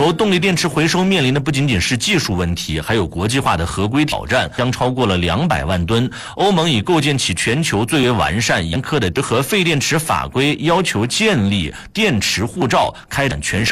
动力电池回收面临的不仅仅是技术问题，还有国际化的合规挑战，将超过了200万吨。欧盟已构建起全球最为完善、严苛的和废电池法规，要求建立电池护照，开展全